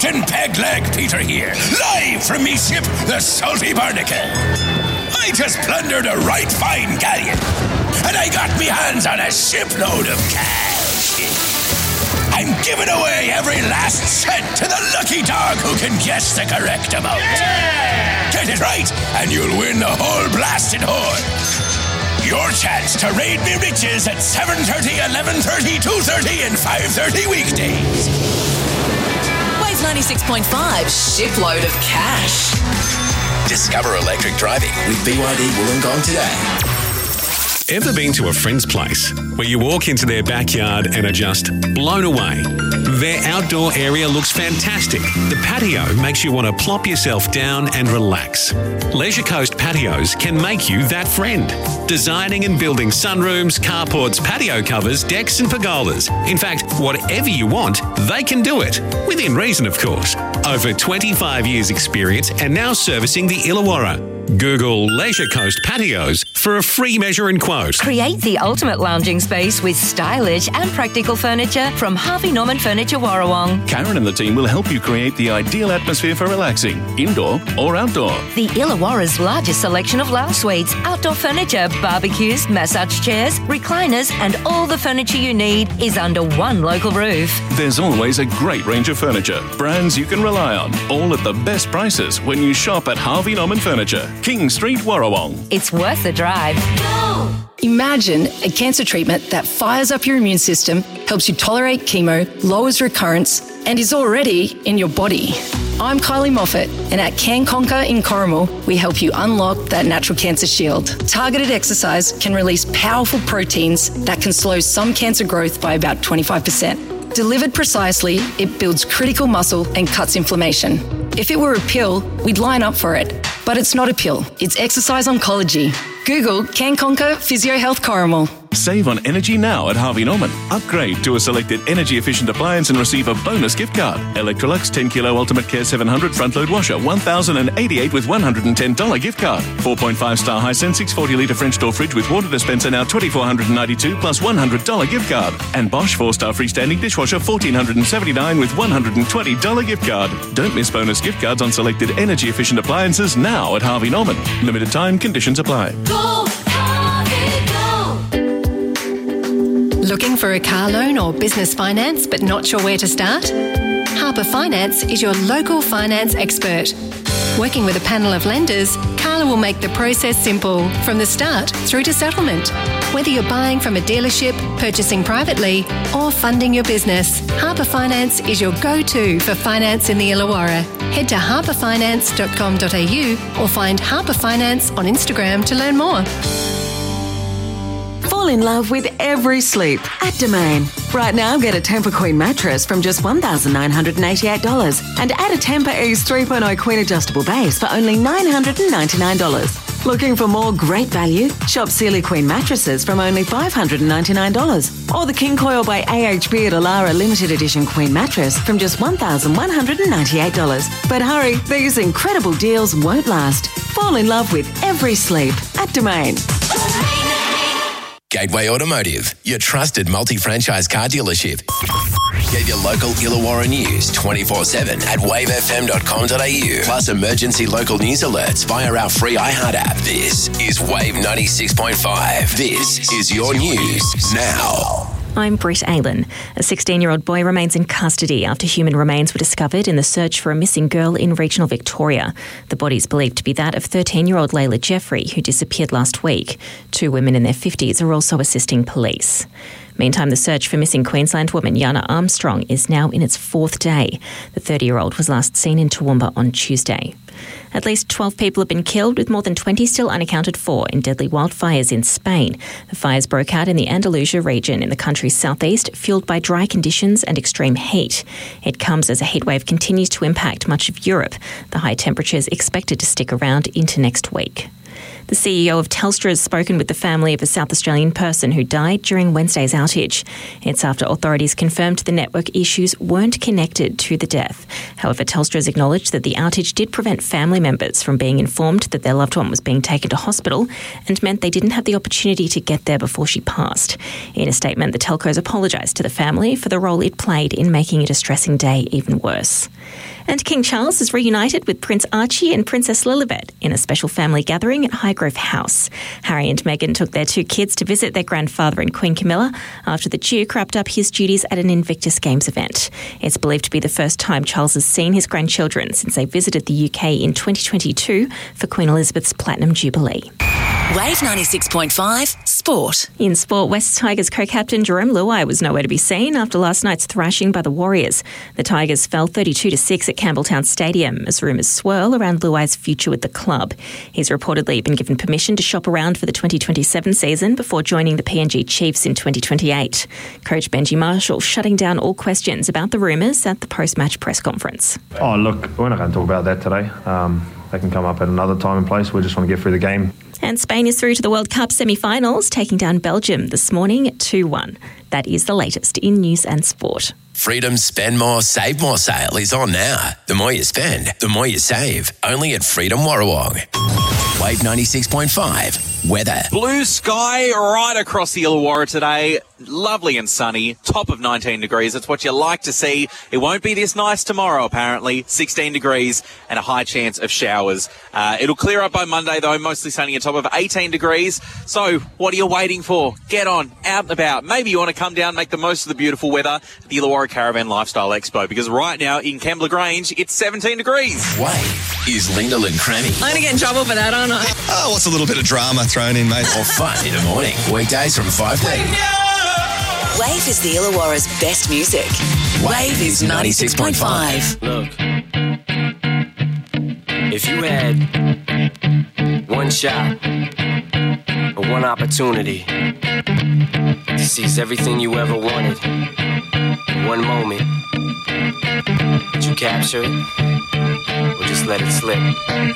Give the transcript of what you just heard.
Captain Pegleg Peter here, live from me ship, the Salty Barnacle. I just plundered a right fine galleon, and I got me hands on a shipload of cash. I'm giving away every last cent to the lucky dog who can guess the correct amount. Yeah! Get it right, and you'll win the whole blasted hoard. Your chance to raid me riches at 7:30, 11:30, 2:30, and 5:30 weekdays. Wave 96.5, shipload of cash. Discover electric driving with BYD Wollongong today. Ever been to a friend's place where you walk into their backyard and are just blown away? Their outdoor area looks fantastic. The patio makes you want to plop yourself down and relax. Leisure Coast Patios can make you that friend. Designing and building sunrooms, carports, patio covers, decks and pergolas. In fact, whatever you want, they can do it. Within reason, of course. Over 25 years experience and now servicing the Illawarra. Google Leisure Coast Patios for a free measure and quote. Create the ultimate lounging space with stylish and practical furniture from Harvey Norman Furniture Warrawong. Karen and the team will help you create the ideal atmosphere for relaxing, indoor or outdoor. The Illawarra's largest selection of lounge suites, outdoor furniture, barbecues, massage chairs, recliners and all the furniture you need is under one local roof. There's always a great range of furniture, brands you can rely on, all at the best prices when you shop at Harvey Norman Furniture, King Street, Warrawong. It's worth the drive. Go! Imagine a cancer treatment that fires up your immune system, helps you tolerate chemo, lowers recurrence, and is already in your body. I'm Kylie Moffat, and at Can Conquer in Corrimal, we help you unlock that natural cancer shield. Targeted exercise can release powerful proteins that can slow some cancer growth by about 25%. Delivered precisely, it builds critical muscle and cuts inflammation. If it were a pill, we'd line up for it. But it's not a pill, it's exercise oncology. Google Can Conquer Physio Health Corrimal. Save on energy now at Harvey Norman. Upgrade to a selected energy-efficient appliance and receive a bonus gift card. Electrolux 10 Kilo Ultimate Care 700 front-load washer, $1,088 with $110 gift card. 4.5-star Hisense 640 litre French door fridge with water dispenser now $2,492 plus $100 gift card. And Bosch 4-star freestanding dishwasher $1,479 with $120 gift card. Don't miss bonus gift cards on selected energy-efficient appliances now at Harvey Norman. Limited time, conditions apply. Go! Looking for a car loan or business finance but not sure where to start? Harper Finance is your local finance expert. Working with a panel of lenders, Carla will make the process simple from the start through to settlement. Whether you're buying from a dealership, purchasing privately or funding your business, Harper Finance is your go-to for finance in the Illawarra. Head to harperfinance.com.au or find Harper Finance on Instagram to learn more. Fall in love with every sleep at Domain. Right now, get a Tempur Queen mattress from just $1,988 and add a Tempur Ease 3.0 Queen adjustable base for only $999. Looking for more great value? Shop Sealy Queen mattresses from only $599 or the King Coil by AHP at Alara limited edition Queen mattress from just $1,198. But hurry, these incredible deals won't last. Fall in love with every sleep at Domain. Gateway Automotive, your trusted multi-franchise car dealership. Get your local Illawarra news 24/7 at wavefm.com.au. Plus emergency local news alerts via our free iHeart app. This is Wave 96.5. This is your news now. I'm Britt Aylen. A 16-year-old boy remains in custody after human remains were discovered in the search for a missing girl in regional Victoria. The body is believed to be that of 13-year-old Layla Jeffrey, who disappeared last week. 2 women in their 50s are also assisting police. Meantime, the search for missing Queensland woman Yana Armstrong is now in its 4th day. The 30-year-old was last seen in Toowoomba on Tuesday. At least 12 people have been killed, with more than 20 still unaccounted for in deadly wildfires in Spain. The fires broke out in the Andalusia region in the country's southeast, fuelled by dry conditions and extreme heat. It comes as a heatwave continues to impact much of Europe. The high temperatures expected to stick around into next week. The CEO of Telstra has spoken with the family of a South Australian person who died during Wednesday's outage. It's after authorities confirmed the network issues weren't connected to the death. However, Telstra has acknowledged that the outage did prevent family members from being informed that their loved one was being taken to hospital and meant they didn't have the opportunity to get there before she passed. In a statement, the telcos apologised to the family for the role it played in making a distressing day even worse. And King Charles is reunited with Prince Archie and Princess Lilibet in a special family gathering at Highgrove House. Harry and Meghan took their 2 kids to visit their grandfather and Queen Camilla after the Duke wrapped up his duties at an Invictus Games event. It's believed to be the first time Charles has seen his grandchildren since they visited the UK in 2022 for Queen Elizabeth's Platinum Jubilee. Wave 96.5 Sport. In sport, West Tigers co-captain Jerome Luai was nowhere to be seen after last night's thrashing by the Warriors. The Tigers fell 32-6 at Campbelltown Stadium as rumours swirl around Luai's future with the club. He's reportedly been given permission to shop around for the 2027 season before joining the PNG Chiefs in 2028. Coach Benji Marshall shutting down all questions about the rumours at the post-match press conference. Oh, look, we're not going to talk about that today. They can come up at another time and place. We just want to get through the game. And Spain is through to the World Cup semi-finals, taking down Belgium this morning at 2-1. That is the latest in news and sport. Freedom's Spend More, Save More sale is on now. The more you spend, the more you save. Only at Freedom Warrawong. Wave 96.5 weather. Blue sky right across the Illawarra today. Lovely and sunny. Top of 19 degrees. That's what you like to see. It won't be this nice tomorrow, apparently. 16 degrees and a high chance of showers. It'll clear up by Monday, though. Mostly sunny, a top of 18 degrees. So what are you waiting for? Get on, out and about. Maybe you want to come down, make the most of the beautiful weather at the Illawarra Caravan Lifestyle Expo, because right now in Kembla Grange, it's 17 degrees. Wave is Lyndall and Crammy. I'm going to get in trouble for that, aren't I? Oh, what's a little bit of drama thrown in, mate? Or fun in the morning. Weekdays from 5:30. Wave is the Illawarra's best music. Wave is 96.5. Look, if you had one shot or one opportunity to seize everything you ever wanted in one moment, would you capture it or just let it slip?